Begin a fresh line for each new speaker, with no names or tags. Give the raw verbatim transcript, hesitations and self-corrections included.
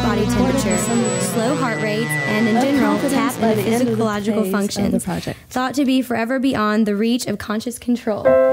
body temperature, slow heart rates, and in general, tap into physiological functions, thought to be forever beyond the reach of conscious control.